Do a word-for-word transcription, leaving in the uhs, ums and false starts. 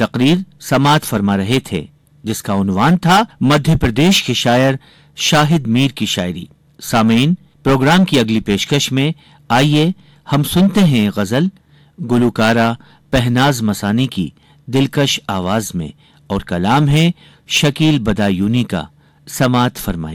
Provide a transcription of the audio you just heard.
तकरीर समात फरमा रहे थे, जिसका उन्वान था मध्य प्रदेश के शायर शाहिद मीर की शायरी। सामीन, प्रोग्राम की अगली पेशकश में आइए हम सुनते हैं गजल गुलकारा पहनाज मसानी की दिलकश आवाज में, और कलाम है शकील बदायूनी का। समात फरमाइए।